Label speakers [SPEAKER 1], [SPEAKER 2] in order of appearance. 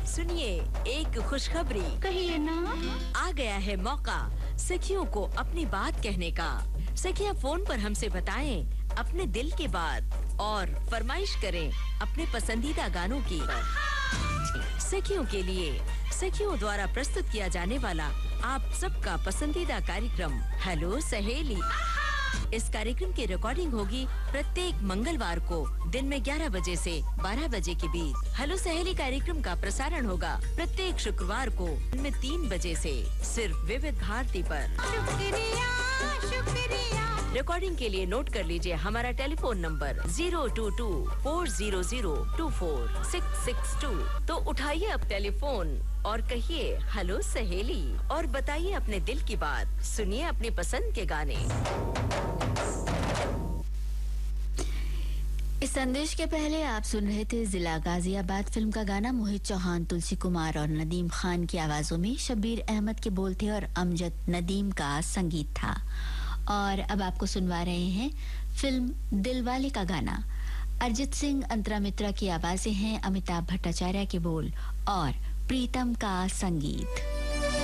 [SPEAKER 1] सुनिए एक खुशखबरी।
[SPEAKER 2] कहिए ना।
[SPEAKER 1] आ गया है मौका सखियों को अपनी बात कहने का। सखियां फोन पर हमसे बताएं अपने दिल की बात और फरमाइश करें अपने पसंदीदा गानों की। सखियों के लिए सखियों द्वारा प्रस्तुत किया जाने वाला आप सबका पसंदीदा कार्यक्रम हेलो सहेली। इस कार्यक्रम की रिकॉर्डिंग होगी प्रत्येक मंगलवार को दिन में 11 बजे से 12 बजे के बीच। हेलो सहेली कार्यक्रम का प्रसारण होगा प्रत्येक शुक्रवार को दिन में 3 बजे से सिर्फ विविध भारती पर।
[SPEAKER 2] शुक्रिया शुक्रिया।
[SPEAKER 1] रिकॉर्डिंग के लिए नोट कर लीजिए हमारा टेलीफोन नंबर 022-400-24662। तो उठाइए अब टेलीफोन और कहिए हेलो सहेली और बताइए अपने दिल की बात। सुनिए अपनी पसंद के गाने।
[SPEAKER 3] इस संदेश के पहले आप सुन रहे थे जिला गाजियाबाद फिल्म का गाना। मोहित चौहान, तुलसी कुमार और नदीम खान की आवाजों में शब्बीर अहमद के बोल थे और अमजद नदीम का संगीत था। और अब आपको सुनवा रहे हैं फिल्म दिलवाले का गाना। अरिजीत सिंह, अंतरा मित्रा की आवाजें हैं, अमिताभ भट्टाचार्य के बोल और प्रीतम का संगीत।